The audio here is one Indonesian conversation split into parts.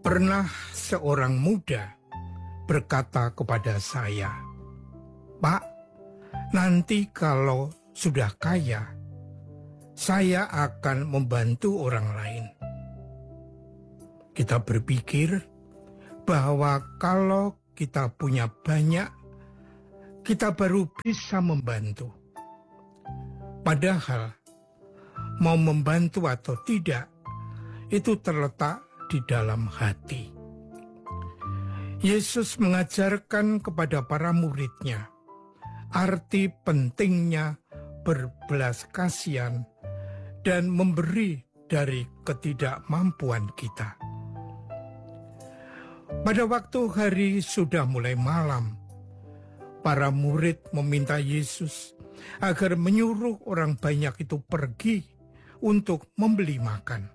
Pernah seorang muda berkata kepada saya, "Pak, nanti kalau sudah kaya, saya akan membantu orang lain." Kita berpikir bahwa kalau kita punya banyak, kita baru bisa membantu. Padahal, mau membantu atau tidak, itu terletak di dalam hati. Yesus mengajarkan kepada para murid-Nya arti pentingnya berbelas kasihan dan memberi dari ketidakmampuan kita. Pada waktu hari sudah mulai malam, para murid meminta Yesus agar menyuruh orang banyak itu pergi untuk membeli makan.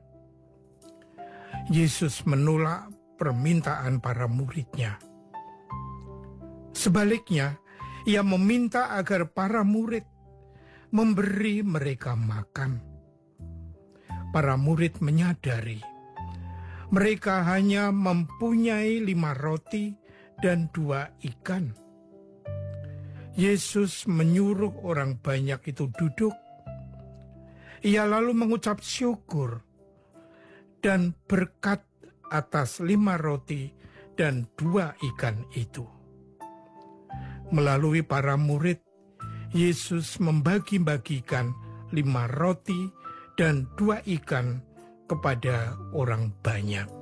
Yesus menolak permintaan para murid-Nya. Sebaliknya, Ia meminta agar para murid memberi mereka makan. Para murid menyadari mereka hanya mempunyai 5 roti dan 2 ikan. Yesus menyuruh orang banyak itu duduk. Ia lalu mengucap syukur dan berkat atas 5 roti dan 2 ikan itu. Melalui para murid, Yesus membagi-bagikan 5 roti dan 2 ikan kepada orang banyak.